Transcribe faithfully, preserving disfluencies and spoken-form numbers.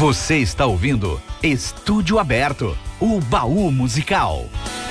Você está ouvindo Estúdio Aberto, o baú musical.